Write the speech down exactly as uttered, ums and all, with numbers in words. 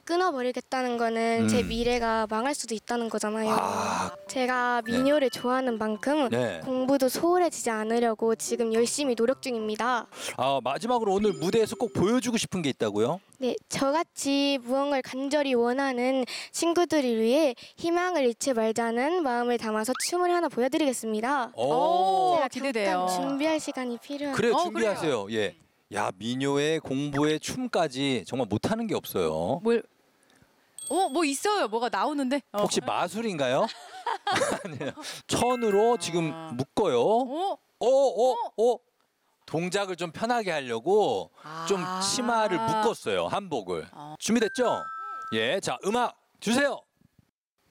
끊어버리겠다는 거는 음. 제 미래가 망할 수도 있다는 거잖아요. 아. 제가 민요를 좋아하는 만큼 네. 공부도 소홀해지지 않으려고 지금 열심히 노력 중입니다. 아, 마지막으로 오늘 무대에서 꼭 보여주고 싶은 게 있다고요? 네, 저같이 무언가를 간절히 원하는 친구들을 위해 희망을 잃지 말자는 마음을 담아서 춤을 하나 보여드리겠습니다. 오. 제가 기대돼요. 잠깐 준비할 시간이 필요해요. 그래 어, 준비하세요. 예. 야, 민요에 공부에 춤까지 정말 못하는 게 없어요. 뭘? 어, 뭐 있어요. 뭐가 나오는데. 어. 혹시 마술인가요? 아니에요. 천으로 지금 아. 묶어요. 어? 오, 오, 오. 동작을 좀 편하게 하려고 좀 아. 치마를 묶었어요. 한복을. 준비됐죠? 예, 자 음악 주세요.